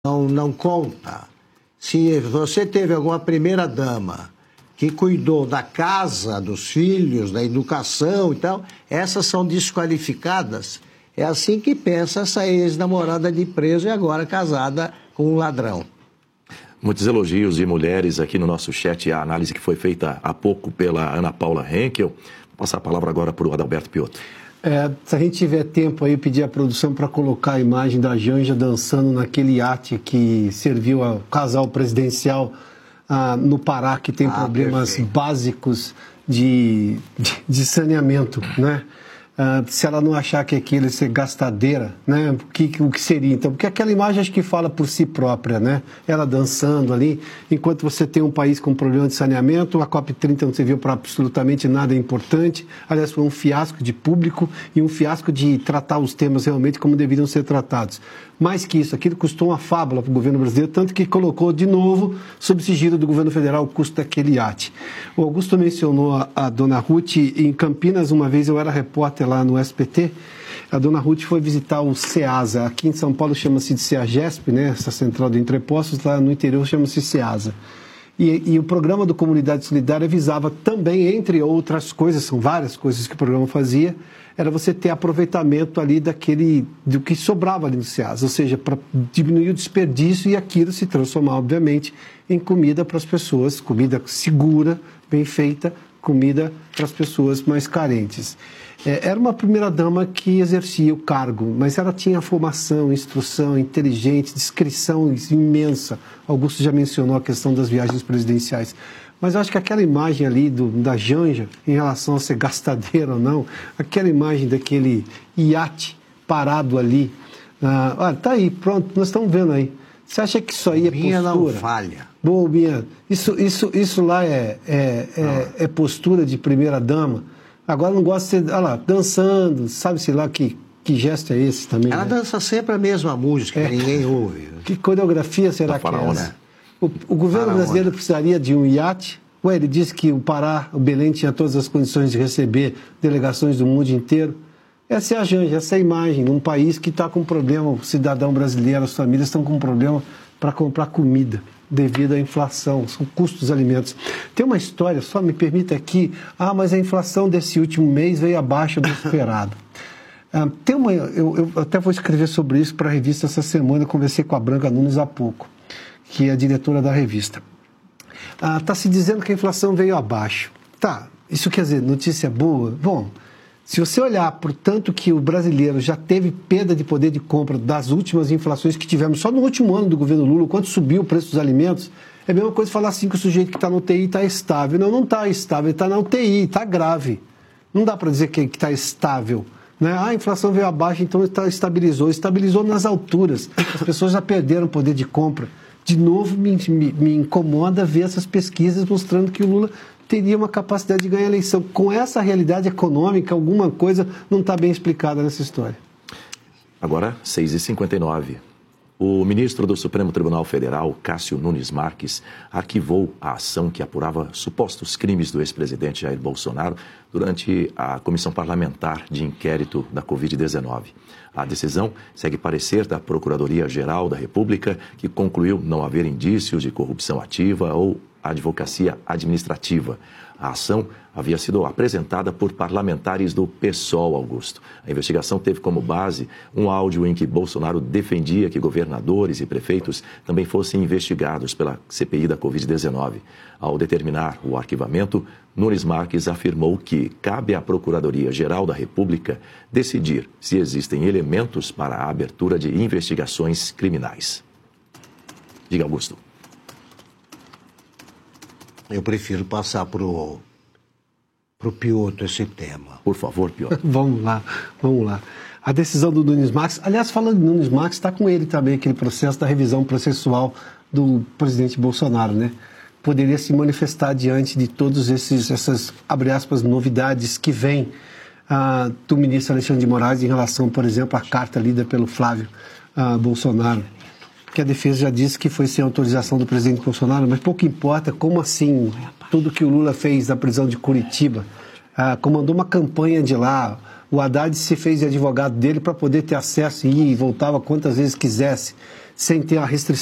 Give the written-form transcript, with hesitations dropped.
não conta. Se você teve alguma primeira-dama que cuidou da casa, dos filhos, da educação e tal, essas são desqualificadas. É assim que pensa essa ex-namorada de preso e agora casada com um ladrão. Muitos elogios de mulheres aqui no nosso chat, a análise que foi feita há pouco pela Ana Paula Henkel. Vou passar a palavra agora para o Adalberto Piotto. Se a gente tiver tempo aí, pedir a produção para colocar a imagem da Janja dançando naquele iate que serviu ao casal presidencial no Pará, que tem problemas básicos de saneamento, né? Se ela não achar que aquilo é gastadeira, né? O que seria então? Porque aquela imagem acho que fala por si própria, né? Ela dançando ali, enquanto você tem um país com problema de saneamento, a COP30 não serviu para absolutamente nada importante, aliás foi um fiasco de público e um fiasco de tratar os temas realmente como deveriam ser tratados. Mais que isso, aquilo custou uma fábula para o governo brasileiro, tanto que colocou de novo, sob sigilo do governo federal, o custo daquele iate. O Augusto mencionou a dona Ruth. Em Campinas, uma vez eu era repórter lá no SPT, a dona Ruth foi visitar o CEASA. Aqui em São Paulo chama-se de CEAGESP, né? Essa central de entrepostos, lá no interior chama-se CEASA. E o programa do Comunidade Solidária visava também, entre outras coisas, são várias coisas que o programa fazia, era você ter aproveitamento ali do que sobrava ali no CEASA, ou seja, para diminuir o desperdício e aquilo se transformar, obviamente, em comida para as pessoas, comida segura, bem feita, comida para as pessoas mais carentes. Era uma primeira-dama que exercia o cargo, mas ela tinha formação, instrução, inteligente, discrição imensa. Augusto já mencionou a questão das viagens presidenciais. Mas eu acho que aquela imagem ali da Janja, em relação a ser gastadeira ou não, aquela imagem daquele iate parado ali, olha, tá aí, pronto, nós estamos vendo aí. Você acha que isso aí é postura? Não falha. Boa, Binha. Isso lá é postura de primeira-dama. Agora não gosta de ser, olha lá, dançando, sabe-se lá que gesto é esse também. Ela dança sempre a mesma música, ninguém ouve. Que coreografia será que é essa? O governo brasileiro precisaria de um iate? Ele disse que o Pará, o Belém, tinha todas as condições de receber delegações do mundo inteiro. Essa é a Janja, essa é a imagem de um país que está com problema, o cidadão brasileiro, as famílias estão com problema para comprar comida devido à inflação, são custos dos alimentos. Tem uma história, só me permita aqui, mas a inflação desse último mês veio abaixo do esperado. Eu até vou escrever sobre isso para a revista essa semana, eu conversei com a Branca Nunes há pouco, que é a diretora da revista. Está se dizendo que a inflação veio abaixo. Tá, isso quer dizer notícia boa? Bom, se você olhar por tanto que o brasileiro já teve perda de poder de compra das últimas inflações que tivemos só no último ano do governo Lula, quanto subiu o preço dos alimentos, é a mesma coisa falar assim que o sujeito que está na UTI está estável. Não está estável, ele está na UTI, está grave. Não dá para dizer que está estável. Né? A inflação veio abaixo, então estabilizou nas alturas. As pessoas já perderam poder de compra. De novo, me incomoda ver essas pesquisas mostrando que o Lula teria uma capacidade de ganhar a eleição. Com essa realidade econômica, alguma coisa não está bem explicada nessa história. Agora, 6h59. O ministro do Supremo Tribunal Federal, Cássio Nunes Marques, arquivou a ação que apurava supostos crimes do ex-presidente Jair Bolsonaro durante a Comissão Parlamentar de Inquérito da Covid-19. A decisão segue parecer da Procuradoria-Geral da República, que concluiu não haver indícios de corrupção ativa ou advocacia administrativa. A ação havia sido apresentada por parlamentares do PSOL, Augusto. A investigação teve como base um áudio em que Bolsonaro defendia que governadores e prefeitos também fossem investigados pela CPI da Covid-19. Ao determinar o arquivamento, Nunes Marques afirmou que cabe à Procuradoria-Geral da República decidir se existem elementos para a abertura de investigações criminais. Diga, Augusto. Eu prefiro passar para o Piotto esse tema. Por favor, Piotto. Vamos lá. A decisão do Nunes Marques, aliás, falando de Nunes Marques, está com ele também aquele processo da revisão processual do presidente Bolsonaro, né? Poderia se manifestar diante de todos essas, abre aspas, novidades que vêm do ministro Alexandre de Moraes em relação, por exemplo, à carta lida pelo Flávio Bolsonaro, que a defesa já disse que foi sem autorização do presidente Bolsonaro, mas pouco importa, como assim tudo que o Lula fez na prisão de Curitiba, comandou uma campanha de lá, O Haddad se fez de advogado dele para poder ter acesso e ir e voltava quantas vezes quisesse, sem ter a restrição